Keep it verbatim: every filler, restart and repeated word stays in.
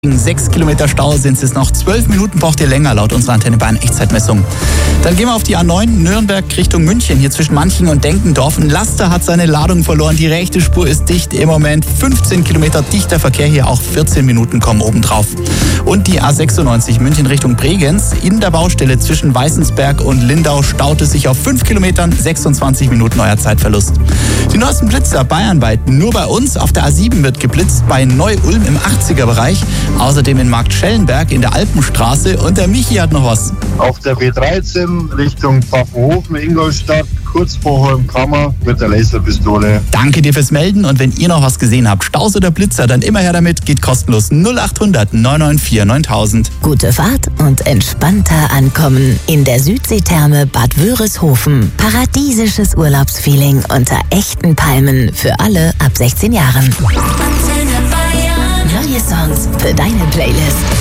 Sechs Kilometer Stau sind es noch. Zwölf Minuten braucht ihr länger laut unserer Antenne Bayern Echtzeitmessung. Dann gehen wir auf die A neun Nürnberg Richtung München. Hier zwischen Manching und Denkendorf. Ein Laster hat seine Ladung verloren. Die rechte Spur ist dicht im Moment. fünfzehn Kilometer dichter Verkehr hier. Auch vierzehn Minuten kommen obendrauf. Und die A sechsundneunzig München Richtung Bregenz. In der Baustelle zwischen Weißensberg und Lindau staut es sich auf fünf Kilometern. sechsundzwanzig Minuten euer Zeitverlust. Die neuesten Blitzer bayernweit. Nur bei uns. Auf der A sieben wird geblitzt. Bei Neu-Ulm im achtziger Bereich. Außerdem in Marktschellenberg in der Alpenstraße. Und der Michi hat noch was. Auf der B dreizehn Richtung Pfaffenhofen, Ingolstadt, kurz vor Holmkammer mit der Laserpistole. Danke dir fürs Melden. Und wenn ihr noch was gesehen habt, Staus oder Blitzer, dann immer her damit. Geht kostenlos null achthundert neun neun vier neuntausend. Gute Fahrt und entspannter ankommen in der Südseetherme Bad Wörishofen. Paradiesisches Urlaubsfeeling unter echten Palmen für alle ab sechzehn Jahren. Neue Songs für deine Playlist.